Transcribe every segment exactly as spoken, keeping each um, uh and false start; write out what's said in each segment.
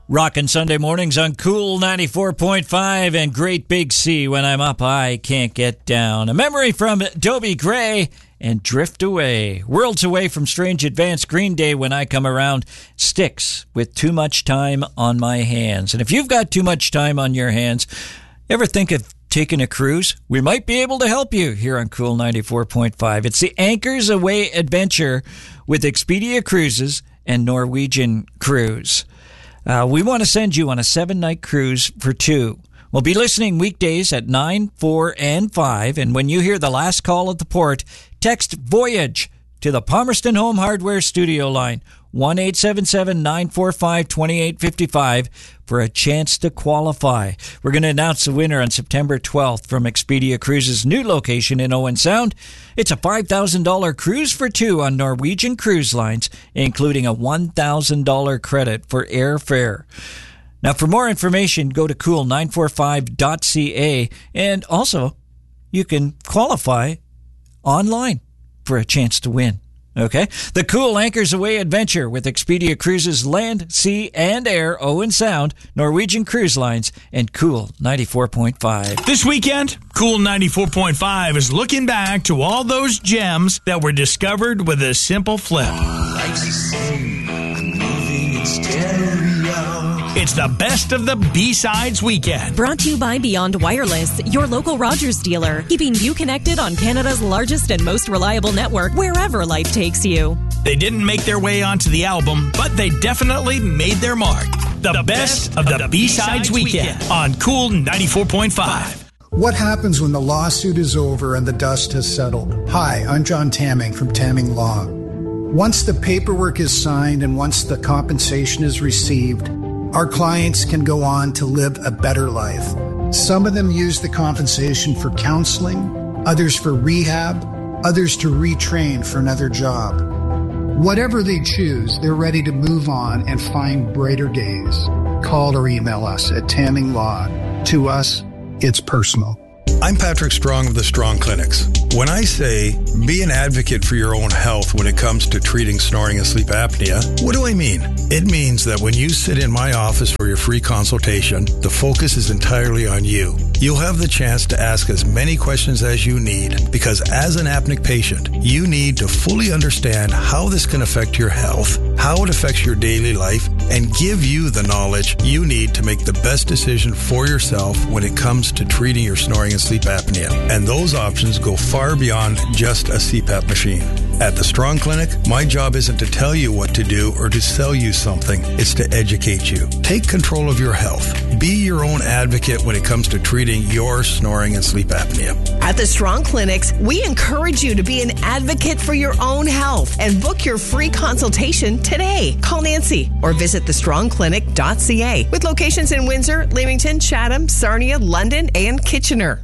Rockin' Sunday mornings on Cool ninety-four point five and Great Big Sea. When I'm up, I can't get down. A memory from Dobie Gray and Drift Away. Worlds away from strange advanced Green Day when I come around. Styx with Too Much Time on My Hands. And if you've got too much time on your hands, ever think of taking a cruise? We might be able to help you here on Cool ninety-four point five. It's the Anchors Away adventure with Expedia Cruises and Norwegian Cruise. Uh, we want to send you on a seven-night cruise for two. We'll be listening weekdays at nine, four, and five. And when you hear the last call at the port, text VOYAGE to the Palmerston Home Hardware studio line, one eight seven seven, nine four five, two eight five five, for a chance to qualify. We're going to announce the winner on September twelfth from Expedia Cruises' new location in Owen Sound. It's a five thousand dollars cruise for two on Norwegian Cruise Lines, including a one thousand dollars credit for airfare. Now, for more information, go to cool nine four five dot c a, and also you can qualify online for a chance to win. Okay? The Cool Anchors Away adventure with Expedia Cruises Land, Sea, and Air, Owen Sound, Norwegian Cruise Lines, and Cool ninety-four point five. This weekend, Cool ninety-four point five is looking back to all those gems that were discovered with a simple flip. Like you say, I'm living in stereo. It's the best of the B-Sides weekend. Brought to you by Beyond Wireless, your local Rogers dealer, keeping you connected on Canada's largest and most reliable network wherever life takes you. They didn't make their way onto the album, but they definitely made their mark. The, the best, best of the, the B-Sides weekend on Cool ninety-four point five. What happens when the lawsuit is over and the dust has settled? Hi, I'm John Tamming from Tamming Law. Once the paperwork is signed and once the compensation is received, our clients can go on to live a better life. Some of them use the compensation for counseling, others for rehab, others to retrain for another job. Whatever they choose, they're ready to move on and find brighter days. Call or email us at Tamming Law. To us, it's personal. I'm Patrick Strong of the Strong Clinics. When I say be an advocate for your own health when it comes to treating snoring and sleep apnea, what do I mean? It means that when you sit in my office for your free consultation, the focus is entirely on you. You'll have the chance to ask as many questions as you need, because as an apneic patient, you need to fully understand how this can affect your health, how it affects your daily life, and give you the knowledge you need to make the best decision for yourself when it comes to treating your snoring and sleep apnea. And those options go far beyond just a C PAP machine. At the Strong Clinic, my job isn't to tell you what to do or to sell you something. It's to educate you. Take control of your health. Be your own advocate when it comes to treating your snoring and sleep apnea. At the Strong Clinics, we encourage you to be an advocate for your own health and book your free consultation today. Call Nancy or visit the strong clinic dot c a with locations in Windsor, Leamington, Chatham, Sarnia, London, and Kitchener.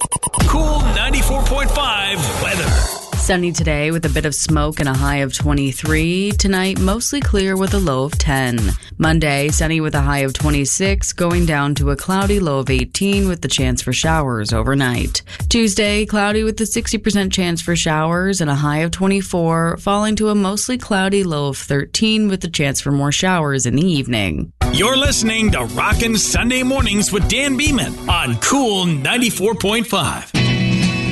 Cool ninety-four point five weather. Sunny today with a bit of smoke and a high of twenty-three. Tonight, mostly clear with a low of ten. Monday, sunny with a high of twenty-six, going down to a cloudy low of eighteen with the chance for showers overnight. Tuesday, cloudy with a sixty percent chance for showers and a high of twenty-four, falling to a mostly cloudy low of thirteen with the chance for more showers in the evening. You're listening to Rockin' Sunday Mornings with Dan Beeman on Cool ninety-four point five.